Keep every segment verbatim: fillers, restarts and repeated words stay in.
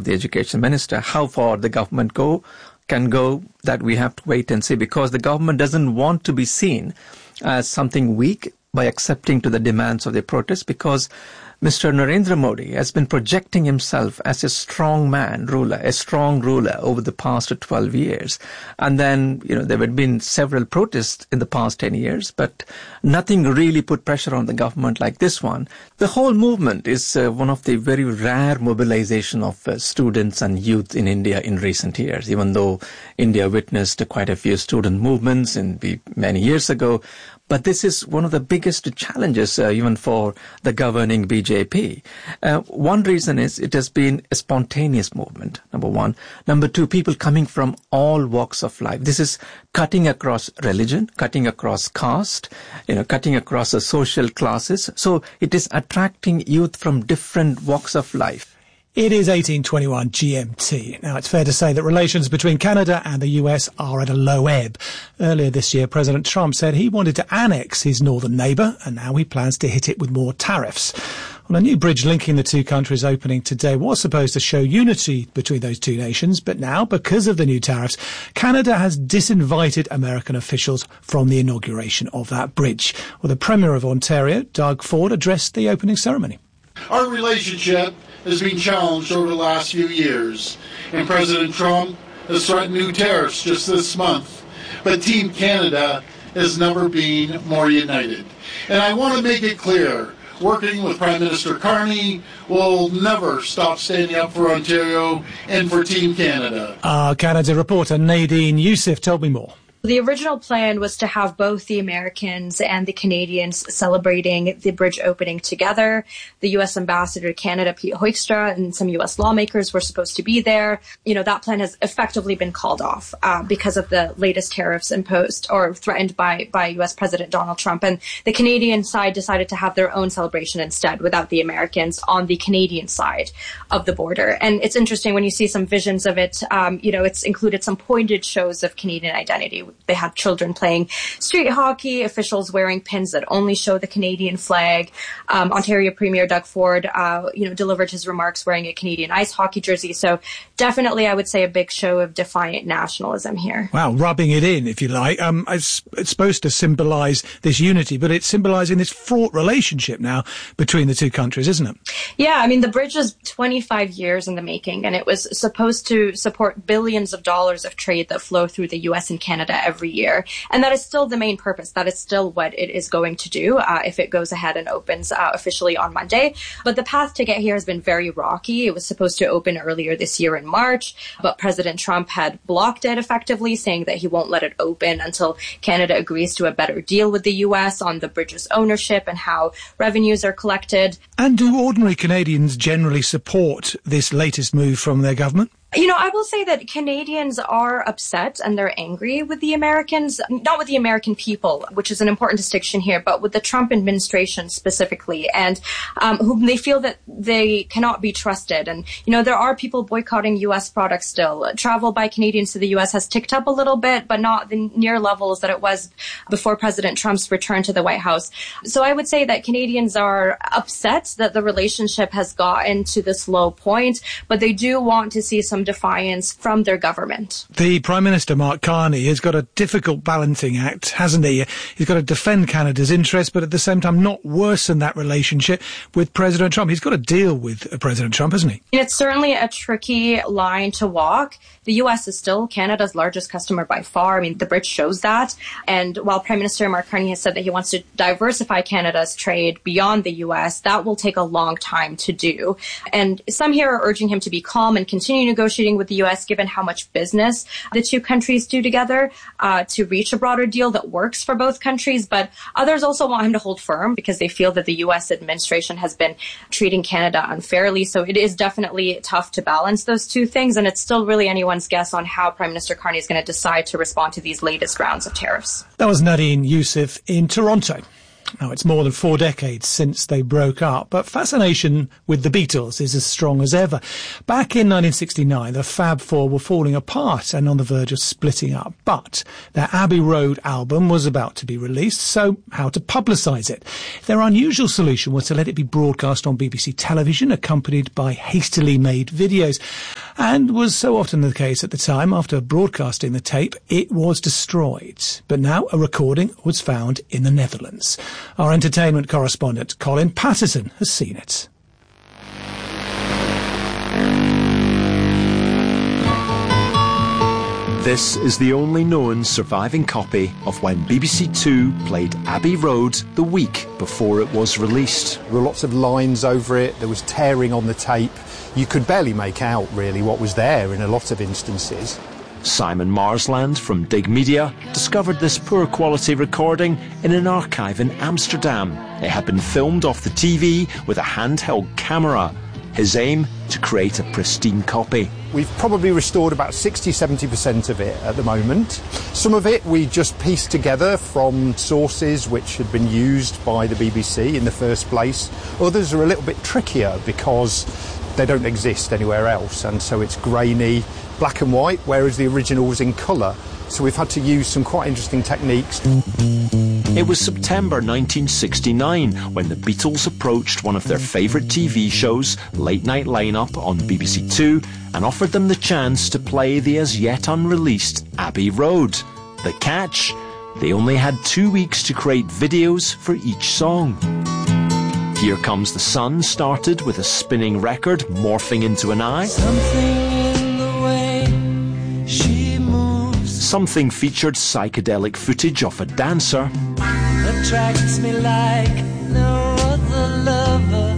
the education minister. How far the government go can go, that we have to wait and see, because the government doesn't want to be seen as something weak by accepting to the demands of the protest, because Mister Narendra Modi has been projecting himself as a strong man ruler, a strong ruler over the past twelve years. And then, you know, there had been several protests in the past ten years, but nothing really put pressure on the government like this one. The whole movement is uh, one of the very rare mobilization of uh, students and youth in India in recent years, even though India witnessed quite a few student movements in the, many years ago. But this is one of the biggest challenges, uh, even for the governing B J P. Uh, one reason is it has been a spontaneous movement, number one. Number two, people coming from all walks of life. This is cutting across religion, cutting across caste, you know, cutting across the social classes. So it is attracting youth from different walks of life. It is eighteen twenty-one G M T. Now, it's fair to say that relations between Canada and the U S are at a low ebb. Earlier this year, President Trump said he wanted to annex his northern neighbour, and now he plans to hit it with more tariffs. Well, a new bridge linking the two countries opening today was supposed to show unity between those two nations, but now, because of the new tariffs, Canada has disinvited American officials from the inauguration of that bridge. Well, the Premier of Ontario, Doug Ford, addressed the opening ceremony. Our relationship has been challenged over the last few years, and President Trump has threatened new tariffs just this month. But Team Canada has never been more united. And I want to make it clear, working with Prime Minister Carney will never stop standing up for Ontario and for Team Canada. Our Canada reporter Nadine Youssef told me more. The original plan was to have both the Americans and the Canadians celebrating the bridge opening together. The U S ambassador to Canada, Pete Hoekstra, and some U S lawmakers were supposed to be there. You know, that plan has effectively been called off uh, because of the latest tariffs imposed or threatened by, by U S President Donald Trump. And the Canadian side decided to have their own celebration instead without the Americans on the Canadian side of the border. And it's interesting when you see some visions of it, um, you know, it's included some pointed shows of Canadian identity. They had children playing street hockey, officials wearing pins that only show the Canadian flag. Um, Ontario Premier Doug Ford, uh, you know, delivered his remarks wearing a Canadian ice hockey jersey. So definitely, I would say, a big show of defiant nationalism here. Wow, rubbing it in, if you like. Um, it's, it's supposed to symbolise this unity, but it's symbolising this fraught relationship now between the two countries, isn't it? Yeah, I mean, the bridge was twenty-five years in the making, and it was supposed to support billions of dollars of trade that flow through the U S and Canada every year. And that is still the main purpose. That is still what it is going to do uh, if it goes ahead and opens uh, officially on Monday. But the path to get here has been very rocky. It was supposed to open earlier this year in March, but President Trump had blocked it effectively, saying that he won't let it open until Canada agrees to a better deal with the U S on the bridge's ownership and how revenues are collected. And do ordinary Canadians generally support this latest move from their government? You know, I will say that Canadians are upset and they're angry with the Americans, not with the American people, which is an important distinction here, but with the Trump administration specifically, and um, whom they feel that they cannot be trusted. And, you know, there are people boycotting U S products still. Travel by Canadians to the U S has ticked up a little bit, but not the near levels that it was before President Trump's return to the White House. So I would say that Canadians are upset that the relationship has gotten to this low point, but they do want to see some defiance from their government. The Prime Minister, Mark Carney, has got a difficult balancing act, hasn't he? He's got to defend Canada's interests, but at the same time not worsen that relationship with President Trump. He's got to deal with President Trump, hasn't he? It's certainly a tricky line to walk. The U S is still Canada's largest customer by far. I mean, the bridge shows that. And while Prime Minister Mark Carney has said that he wants to diversify Canada's trade beyond the U S, that will take a long time to do. And some here are urging him to be calm and continue negotiating with the U S, given how much business the two countries do together, uh, to reach a broader deal that works for both countries. But others also want him to hold firm because they feel that the U S administration has been treating Canada unfairly. So it is definitely tough to balance those two things. And it's still really anyone's guess on how Prime Minister Carney is going to decide to respond to these latest rounds of tariffs. That was Nadine Youssef in Toronto. Now, it's more than four decades since they broke up, but fascination with the Beatles is as strong as ever. Back in nineteen sixty-nine, the Fab Four were falling apart and on the verge of splitting up, but their Abbey Road album was about to be released, so how to publicise it? Their unusual solution was to let it be broadcast on B B C television, accompanied by hastily made videos, and was so often the case at the time, after broadcasting the tape, it was destroyed. But now a recording was found in the Netherlands. Our entertainment correspondent, Colin Patterson, has seen it. This is the only known surviving copy of when B B C Two played Abbey Road the week before it was released. There were lots of lines over it, there was tearing on the tape. You could barely make out, really, what was there in a lot of instances. Simon Marsland from Dig Media discovered this poor quality recording in an archive in Amsterdam. It had been filmed off the T V with a handheld camera. His aim, to create a pristine copy. We've probably restored about sixty to seventy percent of it at the moment. Some of it we just pieced together from sources which had been used by the B B C in the first place. Others are a little bit trickier because they don't exist anywhere else, and so it's grainy, black and white, whereas the original was in colour. So we've had to use some quite interesting techniques. It was September nineteen sixty-nine when the Beatles approached one of their favourite T V shows, Late Night Line-Up on B B C Two, and offered them the chance to play the as yet unreleased Abbey Road. The catch? They only had two weeks to create videos for each song. Here Comes the Sun started with a spinning record morphing into an eye. Something in the way she moves. Something featured psychedelic footage of a dancer. Attracts me like no other lover.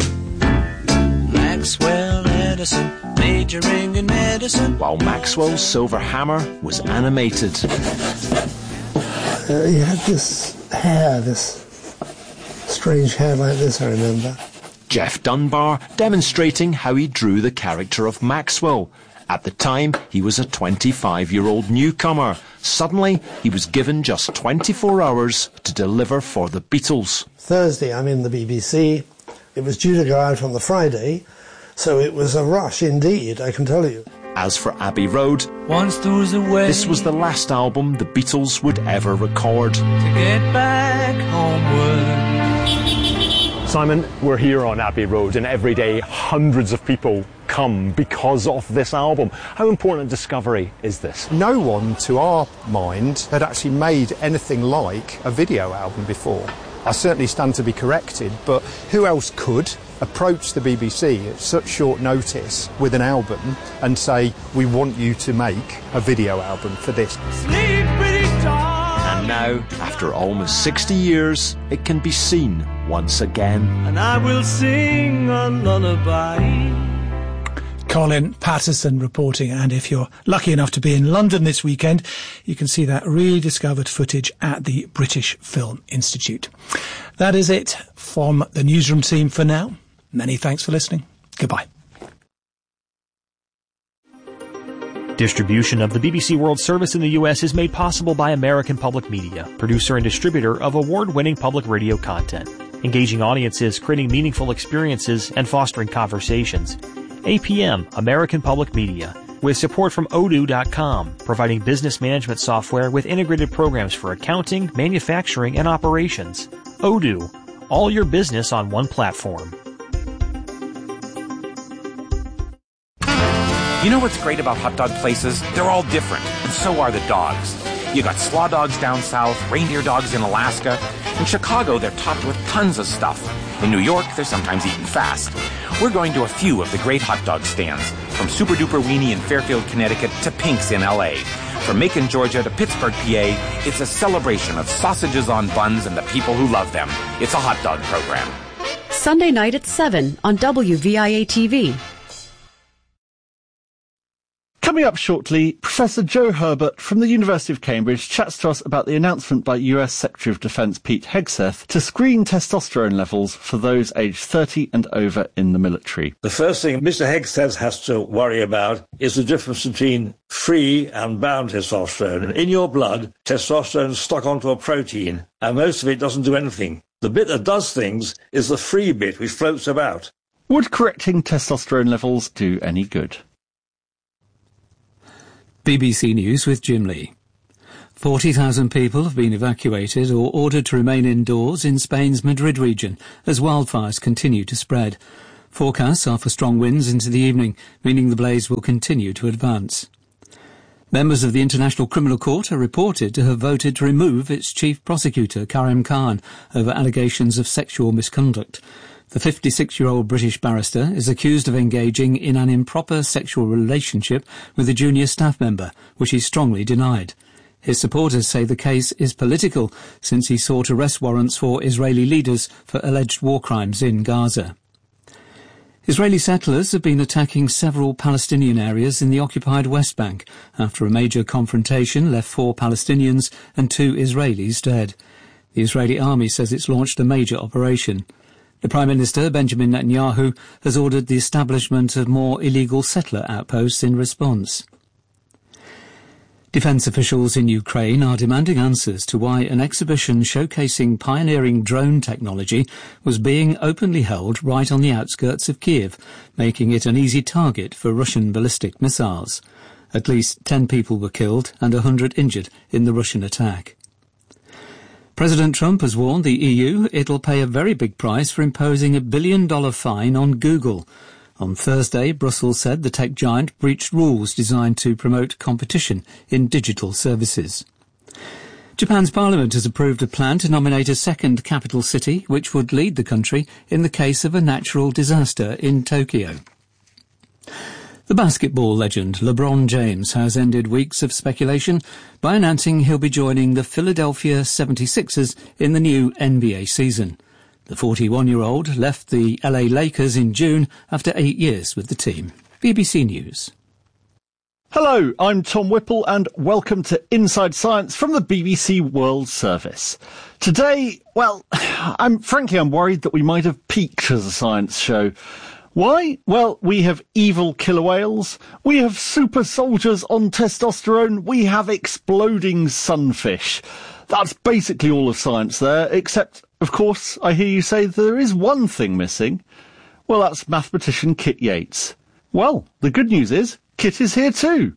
Maxwell Edison, majoring in medicine. While Maxwell's Silver Hammer was animated. Uh, he had this hair, this strange hair like this, I remember. Jeff Dunbar demonstrating how he drew the character of Maxwell. At the time, he was a twenty-five-year-old newcomer. Suddenly, he was given just twenty-four hours to deliver for the Beatles. Thursday, I'm in the B B C. It was due to go out on the Friday, so it was a rush indeed, I can tell you. As for Abbey Road, once throws away. This was the last album the Beatles would ever record. To get back homeward. Simon, we're here on Abbey Road, and every day hundreds of people come because of this album. How important a discovery is this? No one, to our mind, had actually made anything like a video album before. I certainly stand to be corrected, but who else could approach the B B C at such short notice with an album and say, we want you to make a video album for this? Sleep pretty dark. And now, after almost sixty years, it can be seen once again. And I will sing a lullaby. Colin Patterson reporting, and if you're lucky enough to be in London this weekend, you can see that rediscovered footage at the British Film Institute. That is it from the newsroom team for now. Many thanks for listening. Goodbye. Distribution of the B B C World Service in the U S is made possible by American Public Media, producer and distributor of award-winning public radio content, engaging audiences, creating meaningful experiences, and fostering conversations. A P M, American Public Media, with support from Odoo dot com, providing business management software with integrated programs for accounting, manufacturing, and operations. Odoo, all your business on one platform. You know what's great about hot dog places? They're all different, and so are the dogs. You got slaw dogs down south, reindeer dogs in Alaska. In Chicago, they're topped with tons of stuff. In New York, they're sometimes eaten fast. We're going to a few of the great hot dog stands, from Super Duper Weenie in Fairfield, Connecticut, to Pink's in L A. From Macon, Georgia, to Pittsburgh, P A, it's a celebration of sausages on buns and the people who love them. It's a hot dog program. Sunday night at seven on W V I A T V. Coming up shortly, Professor Joe Herbert from the University of Cambridge chats to us about the announcement by U S Secretary of Defence Pete Hegseth to screen testosterone levels for those aged thirty and over in the military. The first thing Mister Hegseth has to worry about is the difference between free and bound testosterone. In your blood, testosterone is stuck onto a protein, and most of it doesn't do anything. The bit that does things is the free bit which floats about. Would correcting testosterone levels do any good? B B C News with Jim Lee. forty thousand people have been evacuated or ordered to remain indoors in Spain's Madrid region as wildfires continue to spread. Forecasts are for strong winds into the evening, meaning the blaze will continue to advance. Members of the International Criminal Court are reported to have voted to remove its chief prosecutor, Karim Khan, over allegations of sexual misconduct. The fifty-six-year-old British barrister is accused of engaging in an improper sexual relationship with a junior staff member, which he strongly denied. His supporters say the case is political, since he sought arrest warrants for Israeli leaders for alleged war crimes in Gaza. Israeli settlers have been attacking several Palestinian areas in the occupied West Bank after a major confrontation left four Palestinians and two Israelis dead. The Israeli army says it's launched a major operation. The Prime Minister, Benjamin Netanyahu, has ordered the establishment of more illegal settler outposts in response. Defence officials in Ukraine are demanding answers to why an exhibition showcasing pioneering drone technology was being openly held right on the outskirts of Kiev, making it an easy target for Russian ballistic missiles. At least ten people were killed and a hundred injured in the Russian attack. President Trump has warned the E U it'll pay a very big price for imposing a billion-dollar fine on Google. On Thursday, Brussels said the tech giant breached rules designed to promote competition in digital services. Japan's parliament has approved a plan to nominate a second capital city, which would lead the country in the case of a natural disaster in Tokyo. The basketball legend LeBron James has ended weeks of speculation by announcing he'll be joining the Philadelphia seventy-sixers in the new N B A season. The forty-one-year-old left the L A Lakers in June after eight years with the team. B B C News. Hello, I'm Tom Whipple and welcome to Inside Science from the B B C World Service. Today, well, I'm frankly I'm worried that we might have peaked as a science show. Why? Well, we have evil killer whales, we have super soldiers on testosterone, we have exploding sunfish. That's basically all of science there, except, of course, I hear you say there is one thing missing. Well, that's mathematician Kit Yates. Well, the good news is, Kit is here too.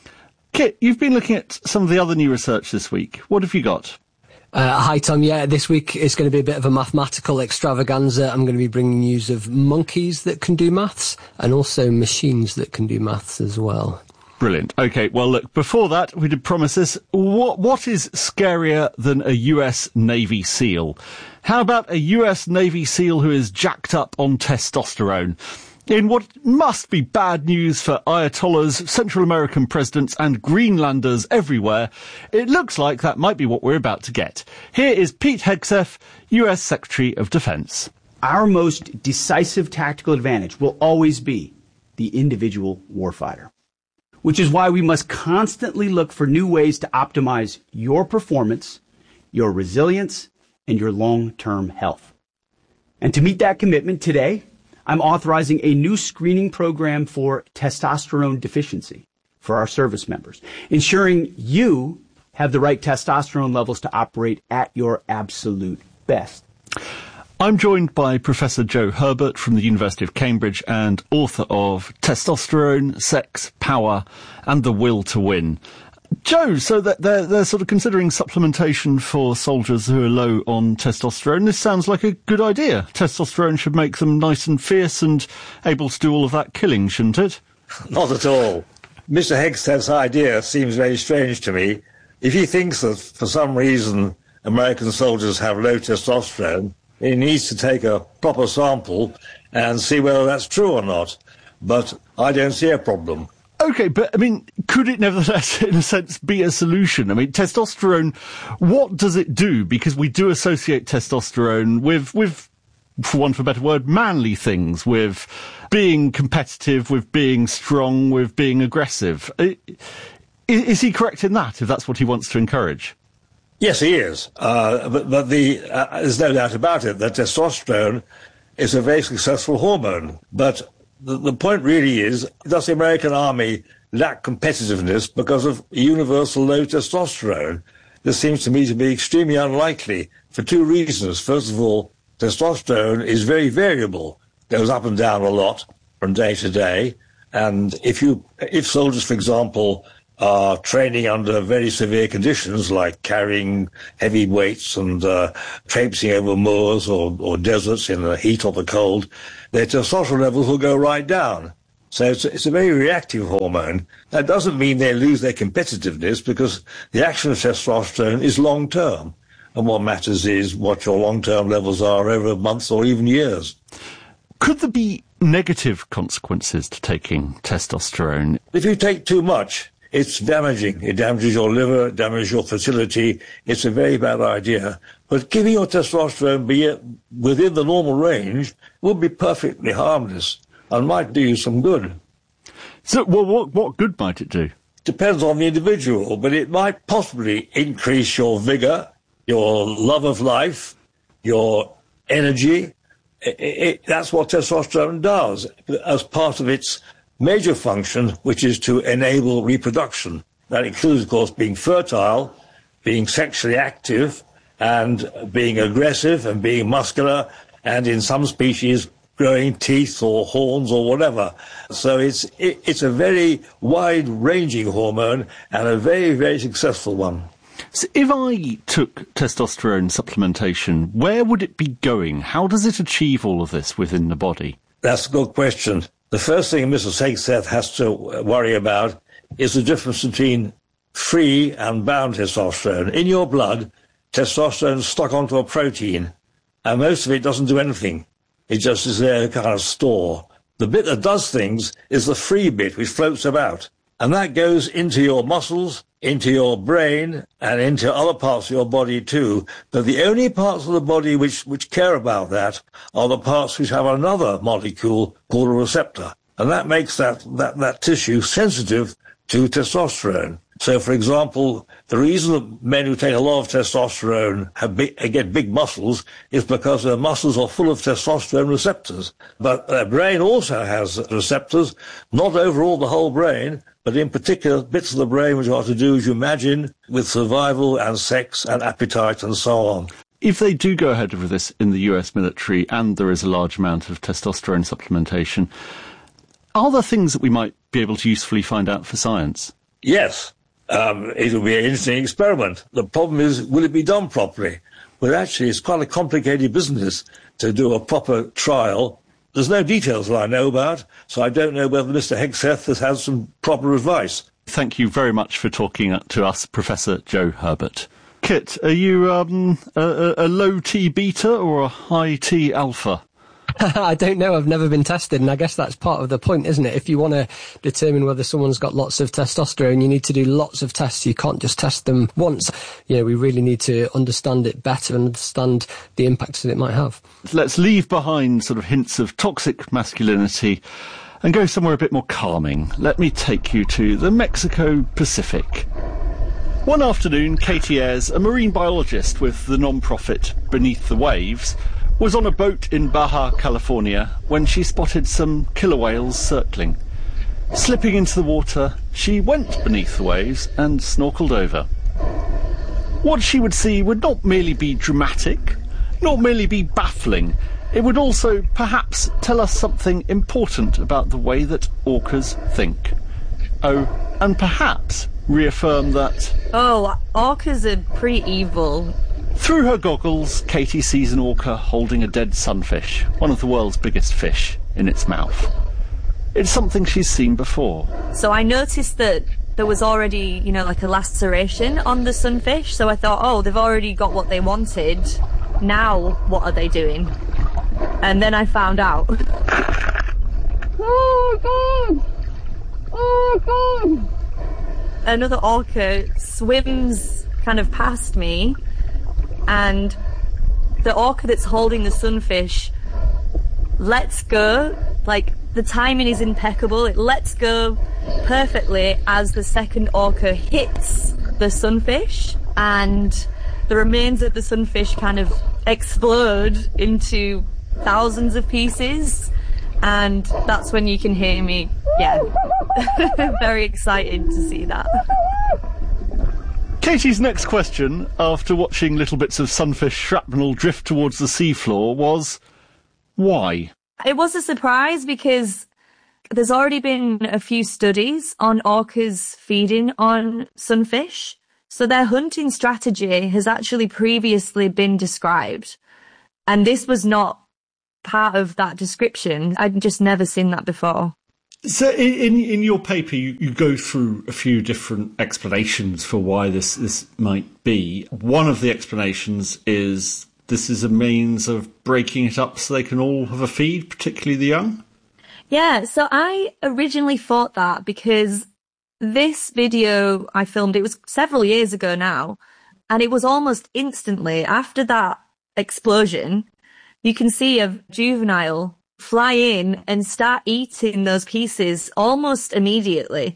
Kit, you've been looking at some of the other new research this week. What have you got? Uh, hi, Tom. Yeah, this week is going to be a bit of a mathematical extravaganza. I'm going to be bringing news of monkeys that can do maths and also machines that can do maths as well. Brilliant. Okay, well, look, before that, we did promise this. What, what is scarier than a U S Navy SEAL? How about a U S Navy SEAL who is jacked up on testosterone? In what must be bad news for Ayatollahs, Central American presidents and Greenlanders everywhere, it looks like that might be what we're about to get. Here is Pete Hegseth, U S Secretary of Defense. Our most decisive tactical advantage will always be the individual warfighter, which is why we must constantly look for new ways to optimize your performance, your resilience, and your long-term health. And to meet that commitment today, I'm authorizing a new screening program for testosterone deficiency for our service members, ensuring you have the right testosterone levels to operate at your absolute best. I'm joined by Professor Joe Herbert from the University of Cambridge and author of Testosterone, Sex, Power and the Will to Win. Joe, so that they're, they're sort of considering supplementation for soldiers who are low on testosterone. This sounds like a good idea. Testosterone should make them nice and fierce and able to do all of that killing, shouldn't it? Not at all. Mister Hegseth's idea seems very strange to me. If he thinks that for some reason American soldiers have low testosterone, he needs to take a proper sample and see whether that's true or not. But I don't see a problem. Okay, but, I mean, could it nevertheless, in a sense, be a solution? I mean, testosterone, what does it do? Because we do associate testosterone with, with, for want of a better word, manly things, with being competitive, with being strong, with being aggressive. Is he correct in that, if that's what he wants to encourage? Yes, he is. Uh, but but the, uh, there's no doubt about it that testosterone is a very successful hormone. But the, the point really is, does the American army lack competitiveness because of universal low testosterone? This seems to me to be extremely unlikely, for two reasons. First of all, testosterone is very variable, goes up and down a lot from day to day. And if you, if soldiers, for example, are training under very severe conditions like carrying heavy weights and uh, traipsing over moors or, or deserts in the heat or the cold, their testosterone levels will go right down. So it's, it's a very reactive hormone. That doesn't mean they lose their competitiveness, because the action of testosterone is long-term. And what matters is what your long-term levels are over months or even years. Could there be negative consequences to taking testosterone? If you take too much, it's damaging. It damages your liver, it damages your fertility. It's a very bad idea. But giving your testosterone be within the normal range would be perfectly harmless and might do you some good. So, well, what, what good might it do? Depends on the individual, but it might possibly increase your vigour, your love of life, your energy. It, it, that's what testosterone does as part of its major function, which is to enable reproduction. That includes, of course, being fertile, being sexually active, and being aggressive and being muscular, and in some species growing teeth or horns or whatever. So it's it, it's a very wide-ranging hormone and a very, very successful one. So if I took testosterone supplementation, where would it be going? How does it achieve all of this within the body? That's a good question. The first thing Missus Hegseth has to worry about is the difference between free and bound testosterone. In your blood, testosterone is stuck onto a protein, and most of it doesn't do anything. It just is there kind of store. The bit that does things is the free bit, which floats about. And that goes into your muscles, into your brain, and into other parts of your body too. But the only parts of the body which, which care about that are the parts which have another molecule called a receptor. And that makes that, that, that tissue sensitive to testosterone. So, for example, the reason that men who take a lot of testosterone have big, get big muscles is because their muscles are full of testosterone receptors. But their brain also has receptors, not over all the whole brain, but in particular bits of the brain which are to do, as you imagine, with survival and sex and appetite and so on. If they do go ahead with this in the U S military and there is a large amount of testosterone supplementation, are there things that we might be able to usefully find out for science? Yes. Um, it will be an interesting experiment. The problem is, will it be done properly? Well, actually, it's quite a complicated business to do a proper trial. There's no details that I know about, so I don't know whether Mister Hegseth has had some proper advice. Thank you very much for talking to us, Professor Joe Herbert. Kit, are you um, a, a low T beta or a high T alpha? I don't know. I've never been tested, and I guess that's part of the point, isn't it? If you want to determine whether someone's got lots of testosterone, you need to do lots of tests. You can't just test them once. You know, we really need to understand it better and understand the impacts that it might have. Let's leave behind sort of hints of toxic masculinity and go somewhere a bit more calming. Let me take you to the Mexico Pacific. One afternoon, Katie Ayres, a marine biologist with the non-profit Beneath the Waves, was on a boat in Baja California when she spotted some killer whales circling. Slipping into the water, she went beneath the waves and snorkeled over. What she would see would not merely be dramatic, not merely be baffling, it would also perhaps tell us something important about the way that orcas think. Oh, and perhaps reaffirm that... Oh, orcas are pretty evil. Through her goggles, Katie sees an orca holding a dead sunfish, one of the world's biggest fish, in its mouth. It's something she's seen before. So I noticed that there was already, you know, like a laceration on the sunfish, so I thought, oh, they've already got what they wanted. Now, what are they doing? And then I found out. Oh, God! Oh, God! Another orca swims kind of past me, and the orca that's holding the sunfish lets go. Like, the timing is impeccable. It lets go perfectly as the second orca hits the sunfish, and the remains of the sunfish kind of explode into thousands of pieces, and that's when you can hear me, yeah, very excited to see that. Katie's next question, after watching little bits of sunfish shrapnel drift towards the seafloor, was why? It was a surprise because there's already been a few studies on orcas feeding on sunfish. So their hunting strategy has actually previously been described. And this was not part of that description. I'd just never seen that before. So in in your paper, you, you go through a few different explanations for why this, this might be. One of the explanations is this is a means of breaking it up so they can all have a feed, particularly the young? Yeah, so I originally thought that because this video I filmed, it was several years ago now, and it was almost instantly after that explosion, you can see a juvenile fly in and start eating those pieces almost immediately.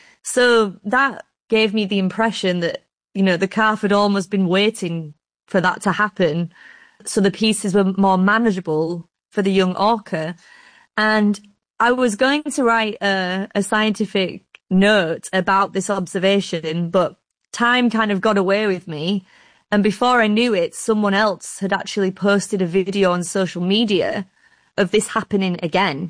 So that gave me the impression that, you know, the calf had almost been waiting for that to happen. So the pieces were more manageable for the young orca. And I was going to write a, a scientific note about this observation, but time kind of got away with me. And before I knew it, someone else had actually posted a video on social media of this happening again.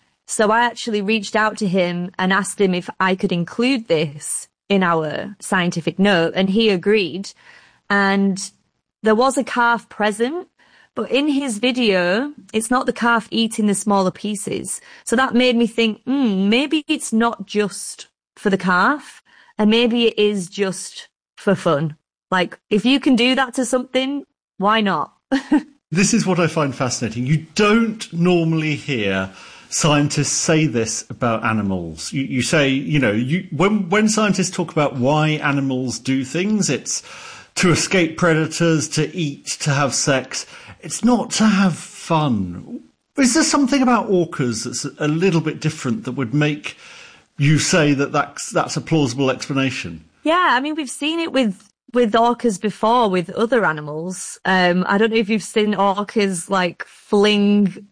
So I actually reached out to him and asked him if I could include this in our scientific note, and he agreed. And there was a calf present, but in his video, it's not the calf eating the smaller pieces. So that made me think, hmm, maybe it's not just for the calf, and maybe it is just for fun. Like, if you can do that to something, why not? This is what I find fascinating. You don't normally hear scientists say this about animals. You, you say, you know, you, when, when scientists talk about why animals do things, it's to escape predators, to eat, to have sex. It's not to have fun. Is there something about orcas that's a little bit different that would make you say that that's, that's a plausible explanation? Yeah, I mean, we've seen it with with orcas before, with other animals. Um, I don't know if you've seen orcas like fling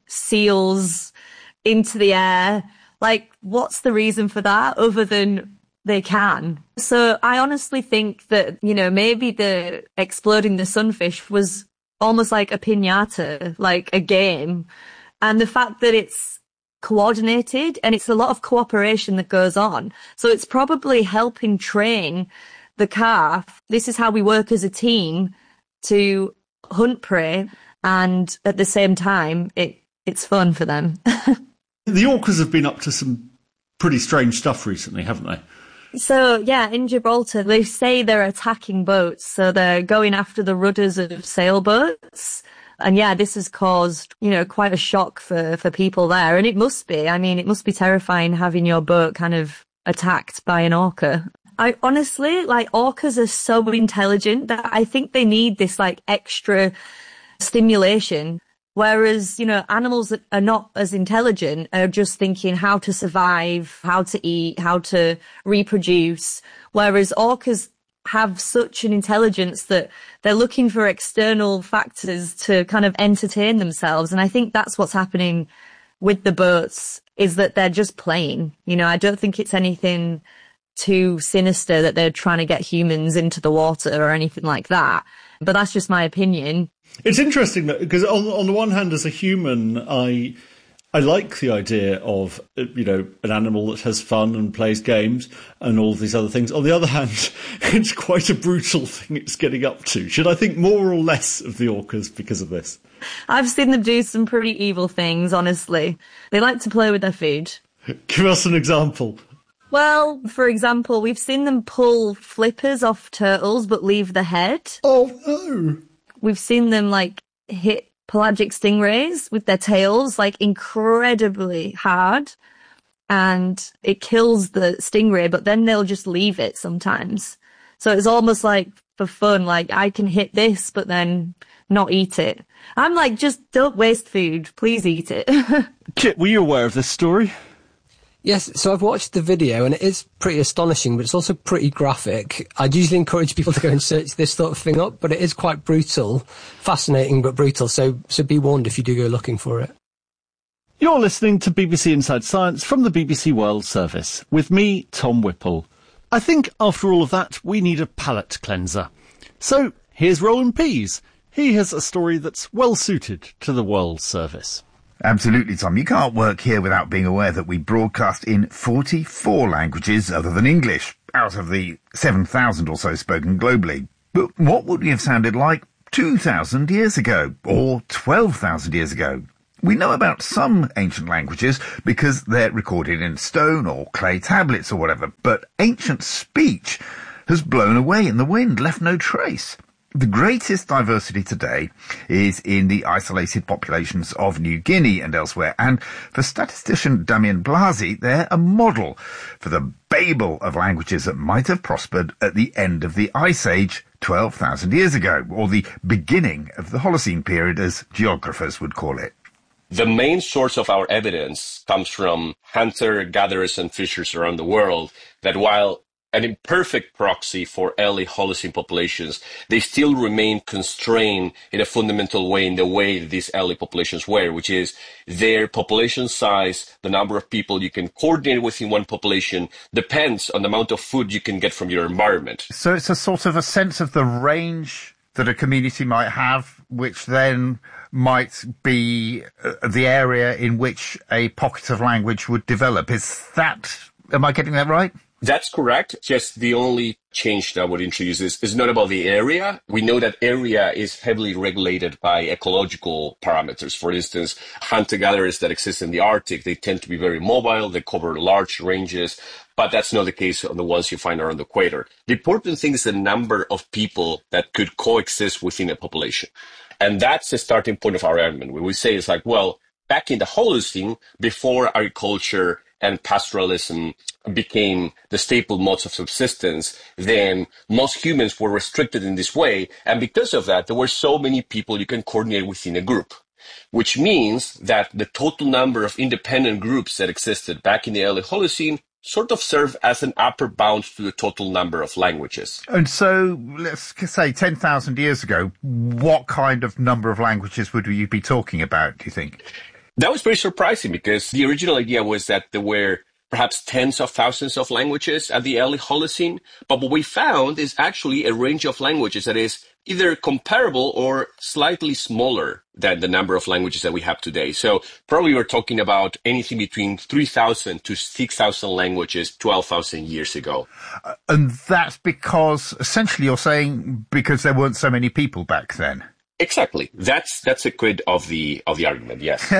seals into the air. Like, what's the reason for that other than they can? So I honestly think that, you know, maybe the exploding the sunfish was almost like a piñata, like a game. And the fact that it's coordinated and it's a lot of cooperation that goes on. So it's probably helping train the calf. This is how we work as a team to hunt prey, and at the same time, it it's fun for them. The orcas have been up to some pretty strange stuff recently, haven't they? So, yeah, in Gibraltar, they say they're attacking boats, so they're going after the rudders of sailboats. And yeah, this has caused, you know, quite a shock for, for people there. And it must be. I mean, it must be terrifying having your boat kind of attacked by an orca. I honestly, like, orcas are so intelligent that I think they need this, like, extra stimulation. Whereas, you know, animals that are not as intelligent are just thinking how to survive, how to eat, how to reproduce. Whereas orcas have such an intelligence that they're looking for external factors to kind of entertain themselves. And I think that's what's happening with the boats, is that they're just playing. You know, I don't think it's anything too sinister that they're trying to get humans into the water or anything like that. But that's just my opinion. It's interesting that, because on, on the one hand, as a human, I I like the idea of, you know, an animal that has fun and plays games and all these other things. On the other hand, it's quite a brutal thing it's getting up to. Should I think more or less of the orcas because of this? I've seen them do some pretty evil things, honestly. They like to play with their food. Give us an example. Well, for example, we've seen them pull flippers off turtles but leave the head. Oh, no. We've seen them, like, hit pelagic stingrays with their tails, like, incredibly hard. And it kills the stingray, but then they'll just leave it sometimes. So it's almost like for fun, like, I can hit this, but then not eat it. I'm like, just don't waste food. Please eat it. Kit, were you aware of this story? Yes, so I've watched the video and it is pretty astonishing, but it's also pretty graphic. I'd usually encourage people to go and search this sort of thing up, but it is quite brutal, fascinating but brutal, so so be warned if you do go looking for it. You're listening to B B C Inside Science from the B B C World Service, with me, Tom Whipple. I think after all of that, we need a palate cleanser. So here's Roland Pease. He has a story that's well suited to the World Service. Absolutely, Tom. You can't work here without being aware that we broadcast in forty-four languages other than English, out of the seven thousand or so spoken globally. But what would we have sounded like two thousand years ago, or twelve thousand years ago? We know about some ancient languages because they're recorded in stone or clay tablets or whatever, but ancient speech has blown away in the wind, left no trace. The greatest diversity today is in the isolated populations of New Guinea and elsewhere, and for statistician Damien Blasi, they're a model for the Babel of languages that might have prospered at the end of the Ice Age twelve thousand years ago, or the beginning of the Holocene period, as geographers would call it. The main source of our evidence comes from hunter-gatherers and fishers around the world, that while an imperfect proxy for early Holocene populations, they still remain constrained in a fundamental way in the way that these early populations were, which is their population size, the number of people you can coordinate within one population, depends on the amount of food you can get from your environment. So it's a sort of a sense of the range that a community might have, which then might be uh, the area in which a pocket of language would develop. Is that, am I getting that right? That's correct. Just the only change that I would introduce is, is not about the area. We know that area is heavily regulated by ecological parameters. For instance, hunter-gatherers that exist in the Arctic, they tend to be very mobile. They cover large ranges, but that's not the case on the ones you find around the equator. The important thing is the number of people that could coexist within a population. And that's the starting point of our argument. What we say is like, well, back in the Holocene, before agriculture and pastoralism became the staple modes of subsistence, then most humans were restricted in this way. And because of that, there were so many people you can coordinate within a group, which means that the total number of independent groups that existed back in the early Holocene sort of serve as an upper bound to the total number of languages. And so, let's say ten thousand years ago, what kind of number of languages would you be talking about, do you think? That was very surprising because the original idea was that there were perhaps tens of thousands of languages at the early Holocene. But what we found is actually a range of languages that is either comparable or slightly smaller than the number of languages that we have today. So probably we're talking about anything between three thousand to six thousand languages twelve thousand years ago. Uh, and that's because, essentially you're saying, because there weren't so many people back then. Exactly. That's that's a quid of the of the argument, yes.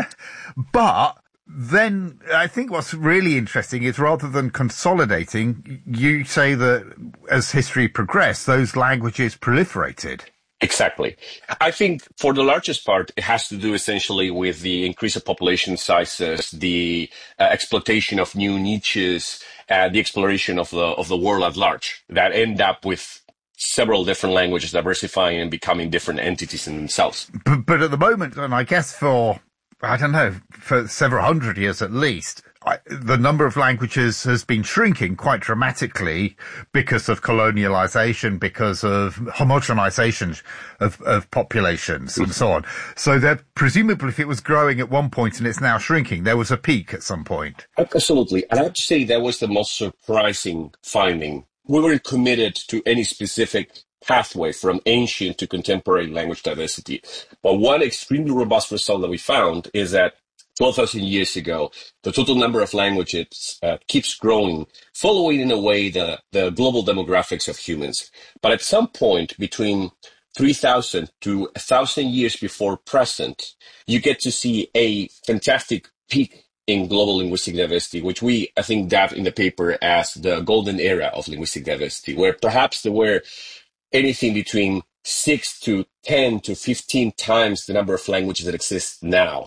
But then I think what's really interesting is rather than consolidating, you say that as history progressed, those languages proliferated. Exactly. I think for the largest part, it has to do essentially with the increase of population sizes, the uh, exploitation of new niches, uh, the exploration of the of the world at large that end up with several different languages diversifying and becoming different entities in themselves. But, but at the moment, and I guess for, I don't know, for several hundred years at least, I, the number of languages has been shrinking quite dramatically because of colonialization, because of homogenization of, of populations and so on. So that presumably if it was growing at one point and it's now shrinking, there was a peak at some point. Absolutely. And I have to say that was the most surprising finding. We weren't committed to any specific pathway from ancient to contemporary language diversity. But one extremely robust result that we found is that twelve thousand years ago, the total number of languages uh, keeps growing, following in a way the, the global demographics of humans. But at some point between three thousand to one thousand years before present, you get to see a fantastic peak in global linguistic diversity, which we, I think, dub in the paper as the golden era of linguistic diversity, where perhaps there were anything between six to ten to fifteen times the number of languages that exist now,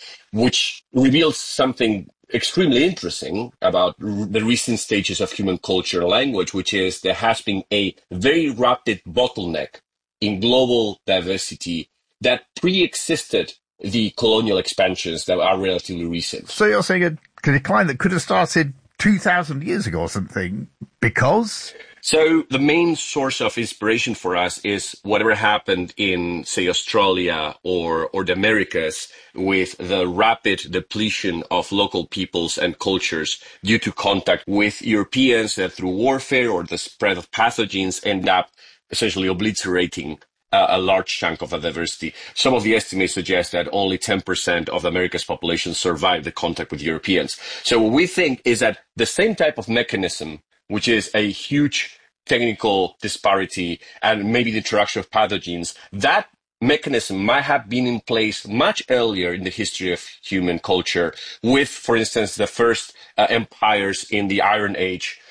which reveals something extremely interesting about r- the recent stages of human culture and language, which is there has been a very rapid bottleneck in global diversity that pre-existed the colonial expansions that are relatively recent. So you're saying a decline that could have started two thousand years ago or something, because... So the main source of inspiration for us is whatever happened in, say, Australia or, or the Americas with the rapid depletion of local peoples and cultures due to contact with Europeans that through warfare or the spread of pathogens end up essentially obliterating uh, a large chunk of the diversity. Some of the estimates suggest that only ten percent of America's population survived the contact with Europeans. So what we think is that the same type of mechanism, which is a huge technical disparity and maybe the introduction of pathogens, that mechanism might have been in place much earlier in the history of human culture with, for instance, the first uh, empires in the Iron Age